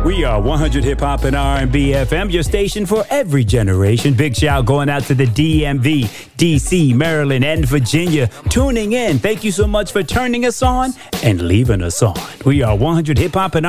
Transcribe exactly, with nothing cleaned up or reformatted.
We are one hundred Hip Hop and R and B F M, your station for every generation. Big shout going out to the D M V, D C, Maryland, and Virginia tuning in. Thank you so much for turning us on and leaving us on. We are one hundred Hip Hop and